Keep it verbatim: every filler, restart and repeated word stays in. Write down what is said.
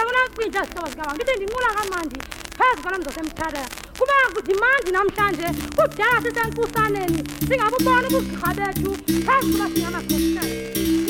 nginakwinja sithoba ngithi ndinqula kamandi phezu kwalo mzosemthatha kuba kuthi mandi namhlanje kudala sisenkusaneni singabubona ubugqirha bethu phezu kuba singamakhosi